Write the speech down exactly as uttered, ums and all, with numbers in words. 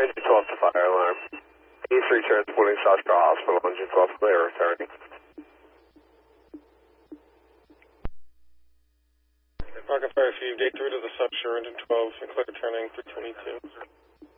Engine twelve to fire alarm. E three transporting South Shore Hospital, engine twelve clear, returning. Rocket Fire Feed, gate three to the subshore, engine twelve, and clear turning three twenty-two.